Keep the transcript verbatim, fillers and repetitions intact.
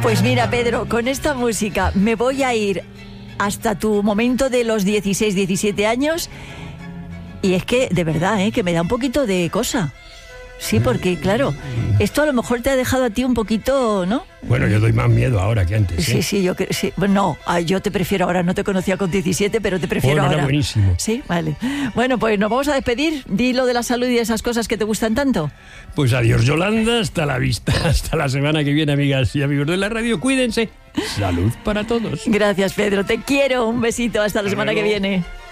Pues mira, Pedro, con esta música me voy a ir hasta tu momento de los dieciséis, diecisiete años. Y es que, de verdad, ¿eh? que me da un poquito de cosa. Sí, porque, claro, esto a lo mejor te ha dejado a ti un poquito, ¿no? Bueno, yo doy más miedo ahora que antes, ¿eh? Sí, sí, yo que sí. Bueno, no, yo te prefiero ahora. No te conocía con diecisiete, pero te prefiero bueno, ahora. Era buenísimo. Sí, vale. Bueno, pues nos vamos a despedir. Di lo de la salud y esas cosas que te gustan tanto. Pues adiós, Yolanda. Hasta la vista. Hasta la semana que viene, amigas y amigos de la radio. Cuídense. Salud para todos. Gracias, Pedro. Te quiero. Un besito. Hasta la semana que viene.